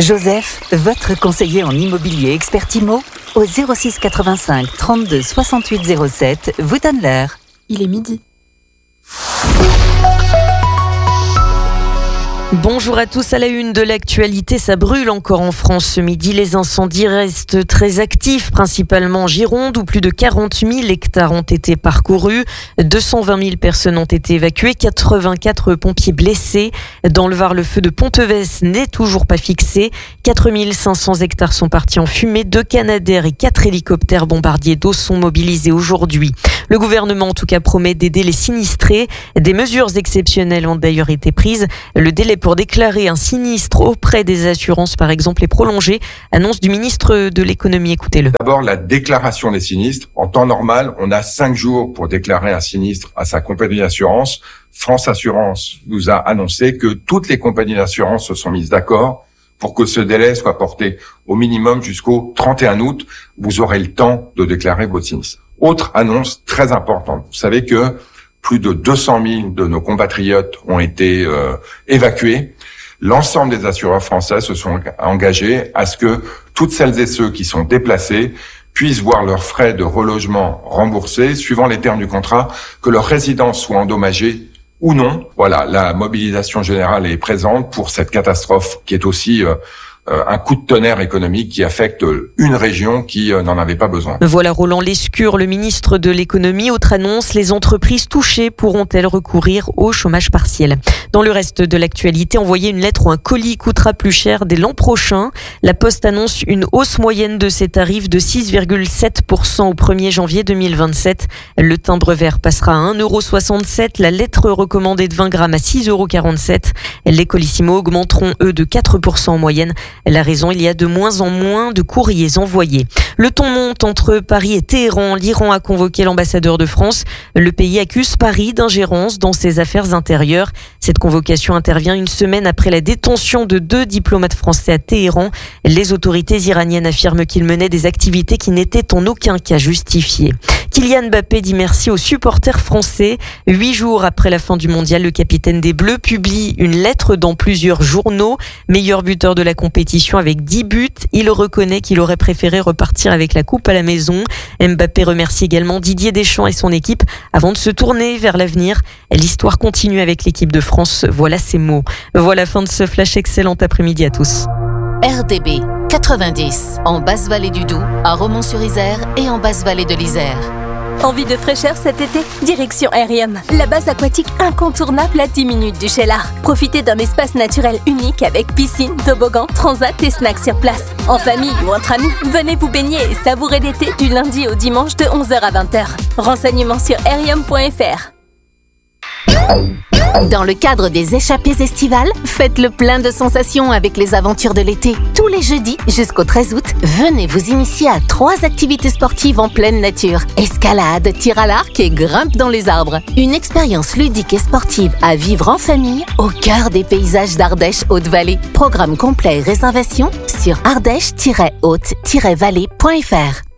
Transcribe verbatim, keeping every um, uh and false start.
Joseph, votre conseiller en immobilier expert IMO, au zéro six quatre-vingt-cinq trente-deux soixante-huit zéro sept, vous donne l'heure. Il est midi. Bonjour à tous, à la une de l'actualité, ça brûle encore en France ce midi. Les incendies restent très actifs, principalement en Gironde, où plus de quarante mille hectares ont été parcourus. deux cent vingt mille personnes ont été évacuées, quatre-vingt-quatre pompiers blessés. Dans le Var, le feu de Ponteves n'est toujours pas fixé. quatre mille cinq cents hectares sont partis en fumée. Deux Canadair et quatre hélicoptères bombardiers d'eau sont mobilisés aujourd'hui. Le gouvernement, en tout cas, promet d'aider les sinistrés. Des mesures exceptionnelles ont d'ailleurs été prises. Le délai pour déclarer un sinistre auprès des assurances, par exemple, est prolongé. Annonce du ministre de l'économie, écoutez-le. D'abord, la déclaration des sinistres. En temps normal, on a cinq jours pour déclarer un sinistre à sa compagnie d'assurance. France Assurance nous a annoncé que toutes les compagnies d'assurance se sont mises d'accord pour que ce délai soit porté au minimum jusqu'au trente et un août. Vous aurez le temps de déclarer votre sinistre. Autre annonce très importante. Vous savez que plus de deux cent mille de nos compatriotes ont été euh, évacués. L'ensemble des assureurs français se sont engagés à ce que toutes celles et ceux qui sont déplacés puissent voir leurs frais de relogement remboursés, suivant les termes du contrat, que leur résidence soit endommagée ou non. Voilà, la mobilisation générale est présente pour cette catastrophe qui est aussi euh, Euh, un coup de tonnerre économique qui affecte une région qui euh, n'en avait pas besoin. Voilà Roland Lescure, le ministre de l'économie. Autre annonce, les entreprises touchées pourront-elles recourir au chômage partiel? Dans le reste de l'actualité, envoyer une lettre ou un colis coûtera plus cher dès l'an prochain. La Poste annonce une hausse moyenne de ses tarifs de six virgule sept pour cent au premier janvier deux mille vingt-sept. Le timbre vert passera à un euro soixante-sept, la lettre recommandée de vingt grammes à six euros quarante-sept. Les colissimo augmenteront, eux, de quatre pour cent en moyenne. La raison, il y a de moins en moins de courriers envoyés. Le ton monte entre Paris et Téhéran. L'Iran a convoqué l'ambassadeur de France. Le pays accuse Paris d'ingérence dans ses affaires intérieures. Cette convocation intervient une semaine après la détention de deux diplomates français à Téhéran. Les autorités iraniennes affirment qu'ils menaient des activités qui n'étaient en aucun cas justifiées. Kylian Mbappé dit merci aux supporters français. Huit jours après la fin du mondial, le capitaine des Bleus publie une lettre dans plusieurs journaux. Meilleur buteur de la compétition avec dix buts. Il reconnaît qu'il aurait préféré repartir avec la coupe à la maison. Mbappé remercie également Didier Deschamps et son équipe avant de se tourner vers l'avenir. L'histoire continue avec l'équipe de France. Voilà ses mots. Voilà fin de ce flash. Excellent après-midi à tous. R D B quatre-vingt-dix en Basse-Vallée du Doubs, à Romans-sur-Isère et en Basse-Vallée de l'Isère. Envie de fraîcheur cet été? Direction Aerium, la base aquatique incontournable à dix minutes du Cheylard. Profitez d'un espace naturel unique avec piscine, toboggan, transat et snacks sur place. En famille ou entre amis, venez vous baigner et savourer l'été du lundi au dimanche de onze heures à vingt heures. Renseignements sur aerium point f r. Dans le cadre des échappées estivales, faites le plein de sensations avec les aventures de l'été. Tous les jeudis jusqu'au treize août, venez vous initier à trois activités sportives en pleine nature. Escalade, tir à l'arc et grimpe dans les arbres. Une expérience ludique et sportive à vivre en famille au cœur des paysages d'Ardèche Haute-Vallée. Programme complet et réservation sur ardèche tiret haute tiret vallée point f r.